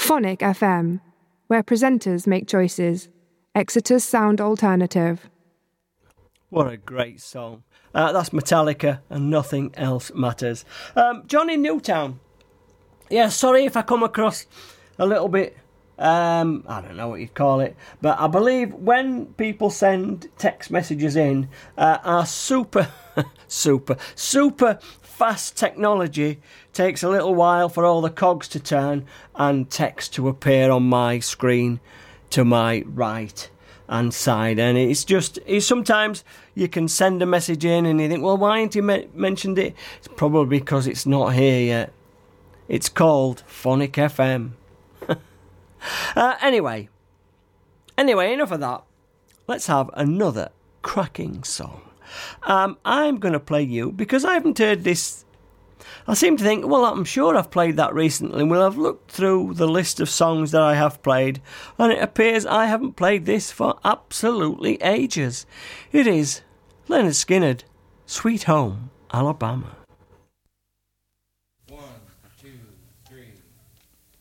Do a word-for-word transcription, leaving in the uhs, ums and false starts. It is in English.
Phonic F M, where presenters make choices. Exeter's sound alternative. What a great song. Uh, that's Metallica and Nothing Else Matters. Um, Johnny Newtown. Yeah, sorry if I come across a little bit, um, I don't know what you'd call it, but I believe when people send text messages in, uh, our super, super, super fast technology takes a little while for all the cogs to turn and text to appear on my screen to my right hand side. And it's just, it's sometimes you can send a message in and you think, well, why ain't you me- mentioned it? It's probably because it's not here yet. It's called Phonic F M. uh, anyway, anyway, enough of that. Let's have another cracking song. Um, I'm going to play you, because I haven't heard this. I seem to think, well, I'm sure I've played that recently. Well, I've looked through the list of songs that I have played, and it appears I haven't played this for absolutely ages. It is Lynyrd Skynyrd, Sweet Home, Alabama.